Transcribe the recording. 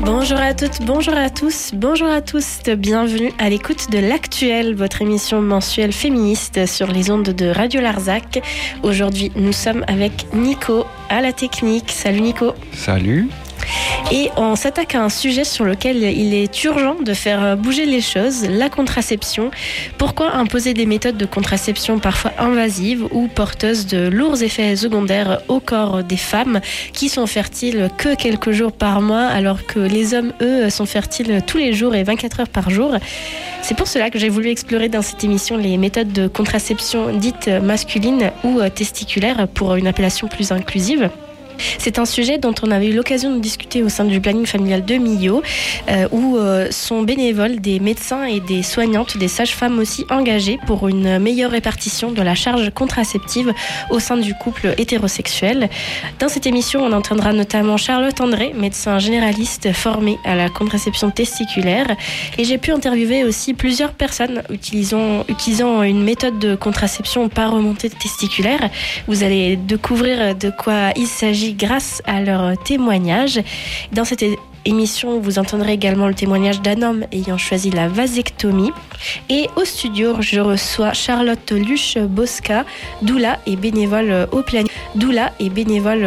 Bonjour à toutes, bonjour à tous, bonjour à tous. Bienvenue à l'écoute de l'Actuel, votre émission mensuelle féministe sur les ondes de Radio Larzac. Aujourd'hui, nous sommes avec Nico à la technique. Salut Nico. Salut. Et on s'attaque à un sujet sur lequel il est urgent de faire bouger les choses, la contraception. Pourquoi imposer des méthodes de contraception parfois invasives ou porteuses de lourds effets secondaires au corps des femmes qui sont fertiles que quelques jours par mois alors que les hommes, eux, sont fertiles tous les jours et 24 heures par jour? C'est pour cela que j'ai voulu explorer dans cette émission les méthodes de contraception dites masculines ou testiculaires pour une appellation plus inclusive. C'est un sujet dont on avait eu l'occasion de discuter au sein du planning familial de Millau, où sont bénévoles des médecins et des soignantes, des sages-femmes aussi engagées pour une meilleure répartition de la charge contraceptive au sein du couple hétérosexuel. Dans cette émission, on entendra notamment Charlotte André, médecin généraliste formé à la contraception testiculaire. Et j'ai pu interviewer aussi plusieurs personnes utilisant une méthode de contraception par remontée testiculaire. Vous allez découvrir de quoi il s'agit grâce à leur témoignage. Dans cette émission, vous entendrez également le témoignage d'un homme ayant choisi la vasectomie. Et au studio, je reçois Charlotte Luche-Bosca, doula et bénévole au planning.